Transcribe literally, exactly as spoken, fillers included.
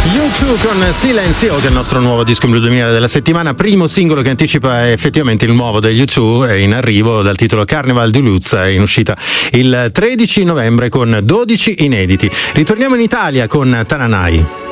U due con Silenzio, che è il nostro nuovo disco in blu duemila della settimana, primo singolo che anticipa effettivamente il nuovo degli U due, è in arrivo dal titolo Carnival du Lutz, è in uscita il tredici novembre con dodici inediti. Ritorniamo in Italia con Tananai.